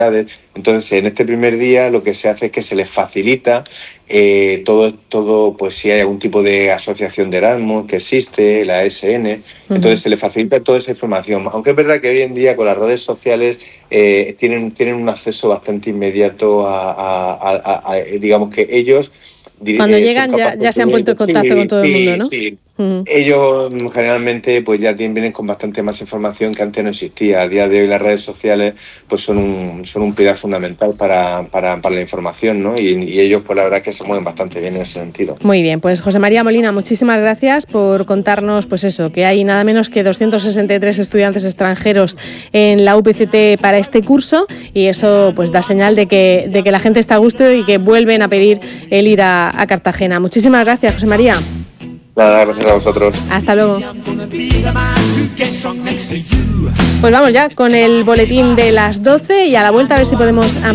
Entonces, en este primer día lo que se hace es que se les facilita todo, pues si hay algún tipo de asociación de Erasmus que existe, la ESN, entonces se les facilita toda esa información. Aunque es verdad que hoy en día con las redes sociales tienen un acceso bastante inmediato a digamos que ellos... Cuando llegan ya se han puesto en contacto con todo el mundo, ¿no? Sí. Ellos generalmente pues ya vienen con bastante más información que antes no existía. A día de hoy las redes sociales pues son un pilar fundamental para la información, ¿no? Y ellos pues la verdad es que se mueven bastante bien en ese sentido. Muy bien, pues José María Molina, muchísimas gracias por contarnos pues eso, que hay nada menos que 263 estudiantes extranjeros en la UPCT para este curso y eso pues da señal de que la gente está a gusto y que vuelven a pedir el ir a Cartagena. Muchísimas gracias, José María. Nada, gracias a vosotros. Hasta luego. Pues vamos ya con el boletín de las 12 y a la vuelta a ver si podemos